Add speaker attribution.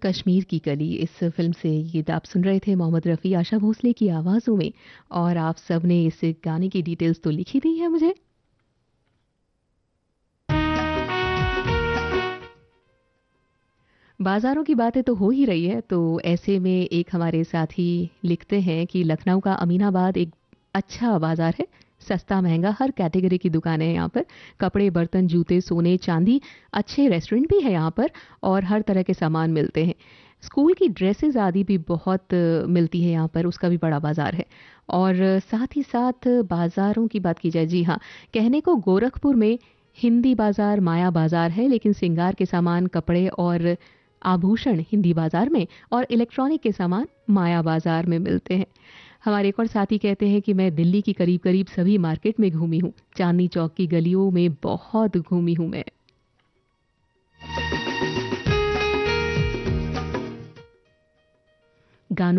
Speaker 1: कश्मीर की कली इस फिल्म से ये आप सुन रहे थे मोहम्मद रफ़ी, आशा भोसले की आवाज़ों में। और आप सब ने इस गाने की डिटेल्स तो लिखी दी है मुझे। बाज़ारों की बातें तो हो ही रही है, तो ऐसे में एक हमारे साथी लिखते हैं कि लखनऊ का अमीनाबाद एक अच्छा बाज़ार है। सस्ता महंगा हर कैटेगरी की दुकानें हैं यहाँ पर। कपड़े, बर्तन, जूते, सोने, चांदी, अच्छे रेस्टोरेंट भी है यहाँ पर और हर तरह के सामान मिलते हैं। स्कूल की ड्रेसेस आदि भी बहुत मिलती है यहाँ पर, उसका भी बड़ा बाज़ार है। और साथ ही साथ बाज़ारों की बात की जाए, जी हाँ, कहने को गोरखपुर में हिंदी बाज़ार, माया बाज़ार है, लेकिन श्रृंगार के सामान, कपड़े और आभूषण हिंदी बाजार में और इलेक्ट्रॉनिक के सामान माया बाजार में मिलते हैं। हमारे एक और साथी कहते हैं कि मैं दिल्ली की करीब करीब सभी मार्केट में घूमी हूँ, चांदनी चौक की गलियों में बहुत घूमी हूँ मैं।